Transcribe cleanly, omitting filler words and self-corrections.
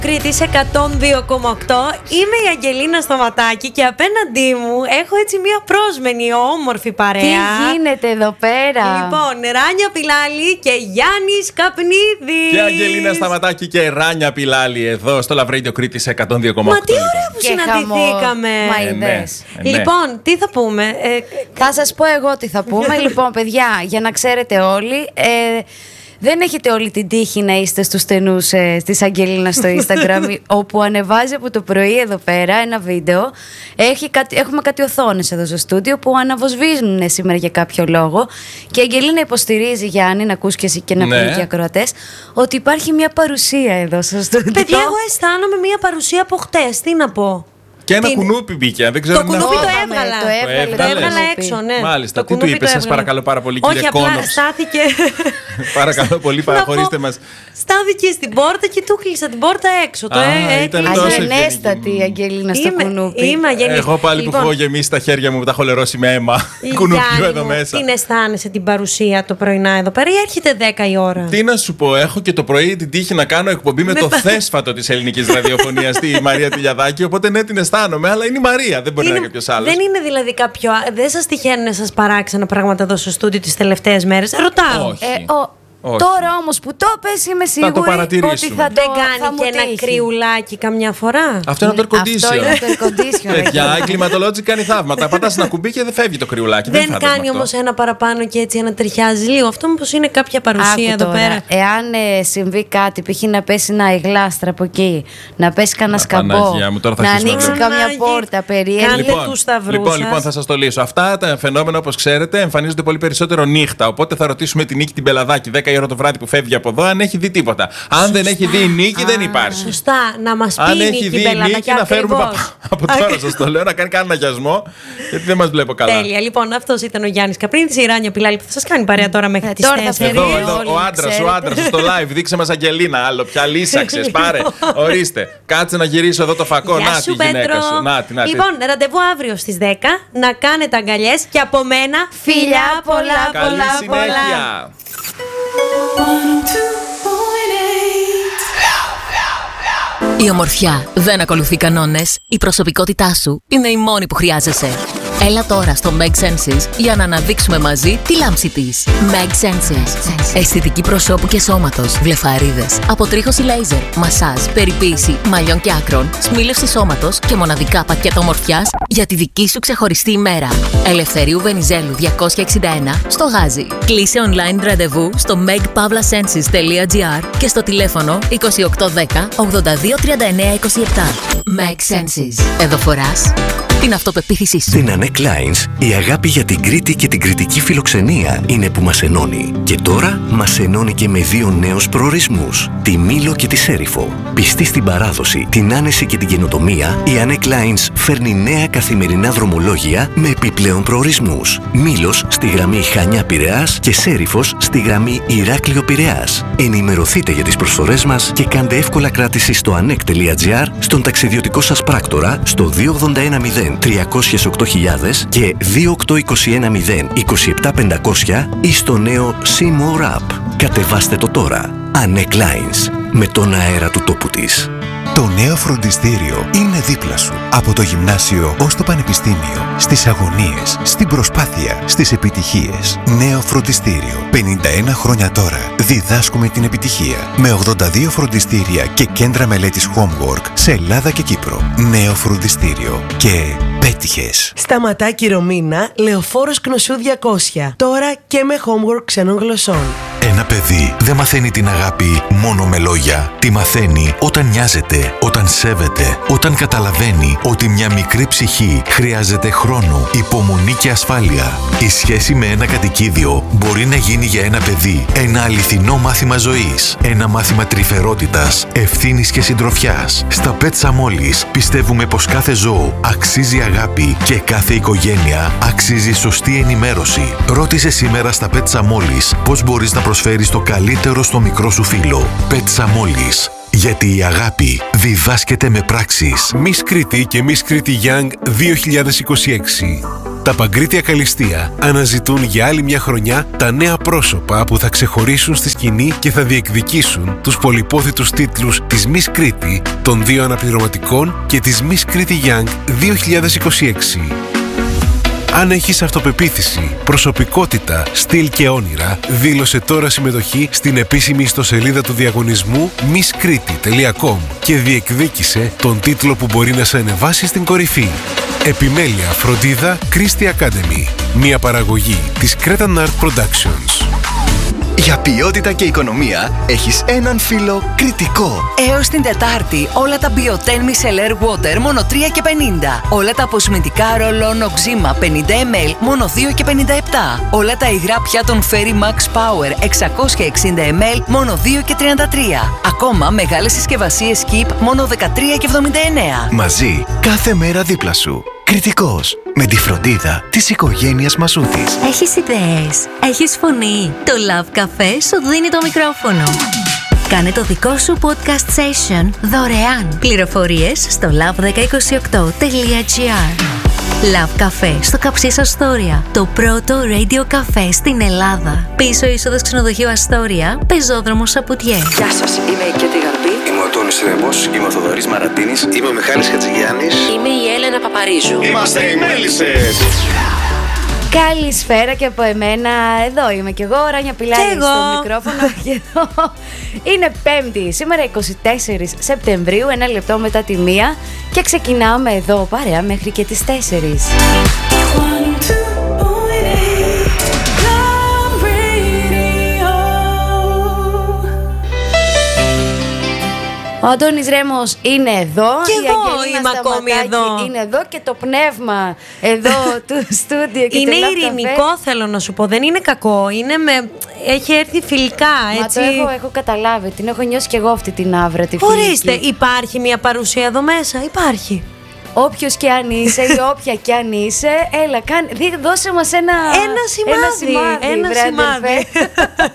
Κρήτης 102,8. Είμαι η Αγγελίνα Σταματάκη και απέναντί μου έχω έτσι μια πρόσμενη, όμορφη παρέα. Τι γίνεται εδώ πέρα? Λοιπόν, Ράνια Πιλάλη και Γιάννης Καπνίδης. Και Αγγελίνα Σταματάκη και Ράνια Πιλάλη εδώ στο Love Radio Κρήτης 102,8. Μα τι ωραία που συναντηθήκαμε. Μα είδες. Λοιπόν, τι θα πούμε? Θα σας πω εγώ τι θα πούμε. Λοιπόν, παιδιά, για να ξέρετε όλοι, δεν έχετε όλη την τύχη να είστε στους στενούς της Αγγελίνας στο Instagram, όπου ανεβάζει από το πρωί εδώ πέρα ένα βίντεο. Έχουμε κάτι οθόνες εδώ στο στούντιο που αναβοσβήνουν σήμερα για κάποιο λόγο. Και η Αγγελίνα υποστηρίζει, Γιάννη, να ακούς και εσύ και να πούν και οι ακροατές, ότι υπάρχει μια παρουσία εδώ στο στούντιο. Παιδιά, εγώ αισθάνομαι μια παρουσία από χτες. Τι να πω? Και ένα κουνούπι μπήκε, δεν ξέρω. Το κουνούπι το έβγαλα. Το έβγαλα έξω, ναι. Μάλιστα. Τι του είπε, σας παρακαλώ πάρα πολύ, κύριε Κόνος? Όχι, απλά στάθηκε. Παρακαλώ πολύ, παραχωρήστε μας. Στάθηκε στην πόρτα και του κλείσα την πόρτα έξω. Αγενέστατη η Αγγελίνα στο κουνούπι. Εγώ πάλι που έχω γεμίσει τα χέρια μου, που τα έχω λερώσει με αίμα. Κουνουπιού εδώ μέσα. Την αισθάνεσαι την παρουσία το πρωινά εδώ πέρα ή έρχεται 10 η ώρα? Τι να σου πω, έχω και το πρωί την τύχη να κάνω εκπομπή με το θέσφατο της ελληνικής ραδιοφωνίας, τη Μαρία Τηλιαδάκη. Οπότε ναι, την αισθάνομαι, αλλά είναι η Μαρία, δεν μπορεί να είναι κάποιος άλλος. Δεν είναι δηλαδή κάποιο. Δεν σας τυχαίνουν να σας παράξενα πράγματα εδώ στο στούντιο τις τελευταίες μέρες? Ρωτάω. Όχι. Τώρα όμως που το πες, είμαι σίγουρη ότι θα δεν κάνει και ένα κρυουλάκι καμιά φορά. Αυτό είναι το air condition. Αυτό είναι το air condition. Παιδιά, η κλιματολόγηση κάνει θαύματα. Πατάς ένα κουμπί και δεν φεύγει το κρυουλάκι. Δεν κάνει όμως ένα παραπάνω και έτσι ένα τριχιάζει λίγο. Αυτό μήπως είναι κάποια παρουσία εδώ πέρα? Εάν συμβεί κάτι, π.χ. να πέσει ένα γλάστρα από εκεί, να πέσει κανένα σκαμπό, να ανοίξει καμιά πόρτα περίεργη. Λοιπόν, θα σας το λύσω. Αυτά τα φαινόμενα, όπως ξέρετε, εμφανίζονται πολύ περισσότερο νύχτα. Οπότε θα ρωτήσουμε την Νίκη την Πελαδάκη 10 η ώρα το βράδυ που φεύγει από εδώ, αν έχει δει τίποτα. Αν δεν έχει δει η Νίκη, δεν υπάρχει. Σωστά, να μας πει αν η έχει δει η Νίκη, να φέρουμε από τώρα, σας το λέω, να κάνει κανένα αγιασμό, γιατί δεν μας βλέπω καλά. Τέλεια. Λοιπόν, αυτός ήταν ο Γιάννης Καπνίδης, η Ράνια Πιλάλη που θα σας κάνει παρέα τώρα μέχρι τις 4. Εδώ, ο άντρας στο live, δείξε μας Αγγελίνα, άλλο πια λύσαξες, πάρε. Ορίστε, κάτσε να γυρίσω εδώ το φακό. Να τη γυναίκα σου. Λοιπόν, ραντεβού αύριο στις 10, να κάνετε αγκαλιές και από μένα φιλιά πολλά. Καλή συνέχεια. Η ομορφιά δεν ακολουθεί κανόνες. Η προσωπικότητά σου είναι η μόνη που χρειάζεσαι. Έλα τώρα στο Meg Senses για να αναδείξουμε μαζί τη λάμψη της. Meg Senses. Αισθητική προσώπου και σώματος, βλεφαρίδες, αποτρίχωση λέιζερ, μασάζ, περιποίηση μαλλιών και άκρων, σμήλωση σώματος και μοναδικά πακέτα ομορφιάς για τη δική σου ξεχωριστή ημέρα. Ελευθερίου Βενιζέλου 261 στο Γάζι. Κλείσε online ραντεβού στο megpavlasenses.gr και στο τηλέφωνο 2810 82 39 27. Meg Senses. Εδώ φοράς την αυτοπεποίθησή σου. Στην Annette Lines, η αγάπη για την Κρήτη και την κρητική φιλοξενία είναι που μας ενώνει. Και τώρα μας ενώνει και με δύο νέους προορισμούς, τη Μήλο και τη Σέριφο. Πιστή στην παράδοση, την άνεση και την καινοτομία, η Annette Lines φέρνει νέα καθημερινά δρομολόγια με επιπλέον προορισμούς. Μήλος στη γραμμή Χανιά-Πειραιάς και Σέριφος στη γραμμή Ηράκλειο-Πειραιάς. Ενημερωθείτε για τις προσφορές μας και κάντε εύκολα κράτηση στο annette.gr, στον ταξιδιωτικό σας πράκτορα, στο 2810 308.000 και 28210 27500 ή στο νέο C-More App. Κατεβάστε το τώρα. Annette Lines, με τον αέρα του τόπου της. Το νέο φροντιστήριο είναι δίπλα σου. Από το γυμνάσιο ως το πανεπιστήμιο. Στις αγωνίες, στην προσπάθεια, στις επιτυχίες. Νέο φροντιστήριο. 51 χρόνια τώρα διδάσκουμε την επιτυχία. Με 82 φροντιστήρια και κέντρα μελέτης Homework σε Ελλάδα και Κύπρο. Νέο φροντιστήριο. Και πέτυχες. Σταματάκη Ρωμίνα, Λεωφόρος Κνωσού 200. Τώρα και με Homework ξένων γλωσσών. Ένα παιδί δεν μαθαίνει την αγάπη μόνο με λόγια. Τη μαθαίνει όταν νοιάζεται, όταν σέβεται, όταν καταλαβαίνει ότι μια μικρή ψυχή χρειάζεται χρόνο, υπομονή και ασφάλεια. Η σχέση με ένα κατοικίδιο μπορεί να γίνει για ένα παιδί ένα αληθινό μάθημα ζωής. Ένα μάθημα τρυφερότητας, ευθύνης και συντροφιάς. Στα Pets Amolis πιστεύουμε πως κάθε ζώο αξίζει αγάπη και κάθε οικογένεια αξίζει σωστή ενημέρωση. Ρώτησε σήμερα στα Pets Amolis πώς μπορείς να προσφέρεις το καλύτερο στο μικρό σου φίλο. Pets Amolis. Γιατί η αγάπη διδάσκεται με πράξεις. Miss Κρήτη και Miss Κρήτη Young 2026. Τα Παγκρίτια Καλλιστεία αναζητούν για άλλη μια χρονιά τα νέα πρόσωπα που θα ξεχωρίσουν στη σκηνή και θα διεκδικήσουν τους πολυπόθητους τίτλους της Miss Κρήτη, των 2 αναπληρωματικών και της Miss Κρήτη Young 2026. Αν έχεις αυτοπεποίθηση, προσωπικότητα, στυλ και όνειρα, δήλωσε τώρα συμμετοχή στην επίσημη ιστοσελίδα του διαγωνισμού misskriti.com και διεκδίκησε τον τίτλο που μπορεί να σε ανεβάσει στην κορυφή. Επιμέλεια, φροντίδα, Christie Academy. Μια παραγωγή της Cretan Art Productions. Για ποιότητα και οικονομία έχεις έναν φίλο Κριτικό. Έως την Τετάρτη όλα τα Bioten Micellar Water μόνο 3,50. Όλα τα αποσμητικά ρολόν οξύμα 50 ml μόνο 2,57. Όλα τα υγρά πιάτων Fairy Max Power 660 ml μόνο 2,33. Ακόμα μεγάλες συσκευασίες Keep μόνο 13,79. Μαζί κάθε μέρα δίπλα σου. Κριτικός. Με τη φροντίδα της οικογένειας Μασούτης. Έχεις ιδέες, έχεις φωνή. Το Love Café σου δίνει το μικρόφωνο. Κάνε το δικό σου podcast session δωρεάν. Πληροφορίες στο love1028.gr. Love Café στο Καψής Αστόρια. Το πρώτο radio cafe στην Ελλάδα. Πίσω είσοδος ξενοδοχείου Αστόρια, πεζόδρομο Σαπουτιέ. Γεια σας, είμαι η Κέτη Γαρμπή. Είμαι ο Τόνης Ρεμπός, είμαι ο Θοδωρής Μαρατίνης. Είμαι ο Μιχάλης Χατζηγιάννης. Είμαι η Έλενα Παπαρίζου. Είμαστε οι Μέλισσες. Καλησπέρα και από εμένα. Εδώ είμαι κι εγώ, Ράνια Πιλάρη στο μικρόφωνο. Και εδώ είναι Πέμπτη, σήμερα 24 Σεπτεμβρίου, 1 λεπτό μετά τη 1 και ξεκινάμε εδώ παρέα μέχρι και τις 4. Ο Αντώνης Ρέμος είναι εδώ. Και εγώ είμαι ακόμη εδώ. Είναι εδώ και το πνεύμα εδώ του στούντιο. Είναι ειρηνικό, θέλω να σου πω. Δεν είναι κακό. Έχει έρθει φιλικά, έτσι. Μα το έχω καταλάβει. Την έχω νιώσει κι εγώ αυτή την άβρα τη φιλική. Ορίστε, υπάρχει μια παρουσία εδώ μέσα. Υπάρχει. Όποιος και αν είσαι ή όποια και αν είσαι, έλα, δώσε μας ένα σημάδι.